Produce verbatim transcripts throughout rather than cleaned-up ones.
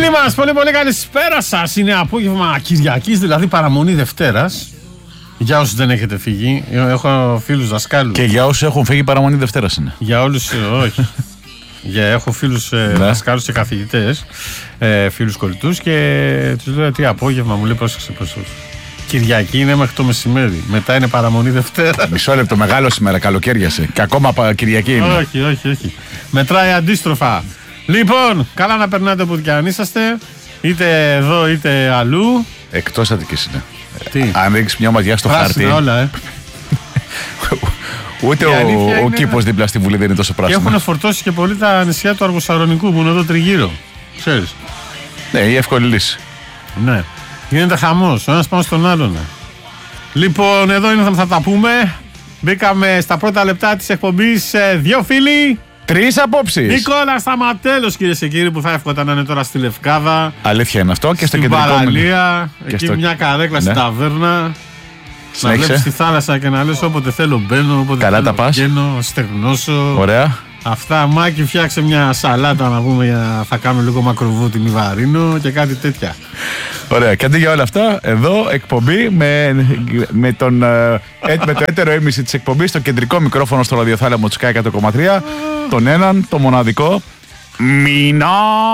Φίλοι μας, πολύ πολύ καλησπέρα σας. Είναι απόγευμα Κυριακής, δηλαδή παραμονή Δευτέρας. Για όσους δεν έχετε φύγει, έχω φίλους δασκάλους. Και για όσους έχουν φύγει, παραμονή Δευτέρας είναι. Για όλους, όχι. Για, έχω φίλους ε, δασκάλους και καθηγητές, ε, φίλους κολλητούς, και τους λέω τι απόγευμα, μου λέει πρόσεξε πρόσεξε. Κυριακή είναι μέχρι το μεσημέρι. Μετά είναι παραμονή Δευτέρα. Μισό λεπτό, μεγάλο σήμερα, καλοκαίριασε. Και ακόμα Κυριακή είναι. Όχι, όχι, όχι. Μετράει αντίστροφα. Λοιπόν, καλά να περνάτε όπου και αν είσαστε, είτε εδώ είτε αλλού. Εκτός Αττικής είναι. Τι? Αν ρίξεις μια ματιά στο Πράσινα χάρτη. όλα, ε. Ούτε ο, ο κήπος δίπλα στη Βουλή δεν είναι τόσο πράσινο. Και έχουν φορτώσει και πολύ τα νησιά του Αργοσαρονικού που είναι εδώ τριγύρω. Ξέρεις. Ναι, η εύκολη λύση. Ναι. Γίνεται χαμός, ο ένας πάνω στον άλλον. Λοιπόν, εδώ είναι, θα, θα τα πούμε. Μπήκαμε στα πρώτα λεπτά της εκπομπής. Ε, δύο φίλοι. Τρεις απόψεις. Νικόλα Σταματέλος, κυρίες και κύριοι, που θα εύχονταν να είναι τώρα στη Λευκάδα. Αλήθεια είναι αυτό. Και στο στην κεντρικό. παραλία. Εκεί στο... μια καρέκλα, ναι, στην ταβέρνα. Συνέχισε. Να βλέπεις τη θάλασσα και να λες όποτε θέλω μπαίνω, όποτε καλά θέλω τα πας. βγαίνω, στεγνώσω. Ωραία. Αυτά, Μάκη, φτιάξε μια σαλάτα να πούμε, για θα κάνουμε λίγο μακροβούτινη βαρίνο και κάτι τέτοια. Ωραία, και αντί για όλα αυτά, εδώ εκπομπή με, με, τον, με το έτερο έμιση της εκπομπής, το κεντρικό μικρόφωνο στο ραδιοθάλαμο του Sky εκατό κόμμα τρία, τον έναν, το μοναδικό, Μινά.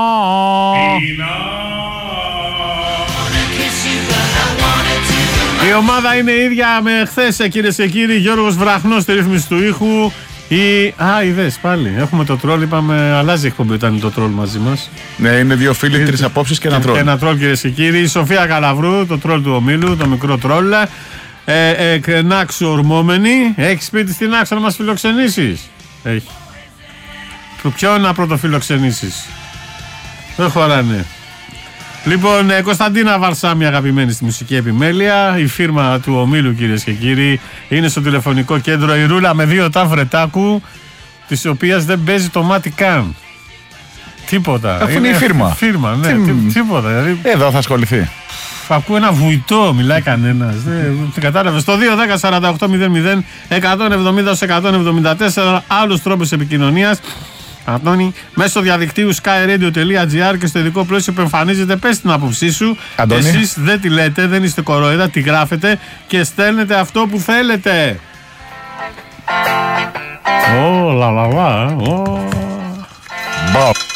Η ομάδα είναι ίδια με χθες, κυρίες και κύριοι. Γιώργος Βραχνός στη ρύθμιση του ήχου. Η... Α, είδες πάλι. Έχουμε το τρόλ. Είπαμε, αλλάζει η εκπομπή όταν είναι το τρόλ μαζί μας. Ναι, είναι δύο φίλοι, τρεις απόψεις και ένα τρόλ. Ένα τρόλ, κυρίες και κύριοι. Η Σοφία Καλαβρού, το τρόλ του ομίλου, το μικρό τρόλ. Ε, ε, Νάξου ορμόμενη. Έχει σπίτι στην Νάξου να μας φιλοξενήσεις? Έχει. Ποιον να πρωτοφιλοξενήσεις? Δεν χωράνε. Λοιπόν, ε, Κωνσταντίνα Βαρσάμι, αγαπημένη στη μουσική επιμέλεια. Η φίρμα του ομίλου, κυρίες και κύριοι, είναι στο τηλεφωνικό κέντρο η Ρούλα με δύο ταυρετάκου, της οποίας δεν παίζει το μάτι καν. Τίποτα. Αφού είναι η φίρμα. Φίρμα, ναι, Τι... τί, τίποτα. Δηλαδή... Εδώ θα ασχοληθεί. Ακούω ένα βουητό, μιλάει κανένας. Δεν κατάλαβε. Στο δύο δέκα σαράντα οκτώ μηδέν μηδέν εκατόν εβδομήντα εκατόν εβδομήντα τέσσερα. Άλλος τρόπος επικοινωνίας. Αντώνη, μέσω διαδικτύου skyradio.gr και στο ειδικό πλαίσιο που εμφανίζεται, πες την άποψή σου. Αντώνη. Εσείς δεν τη λέτε, δεν είστε κοροϊδά, τη γράφετε και στέλνετε αυτό που θέλετε. Ω, λα λα λα.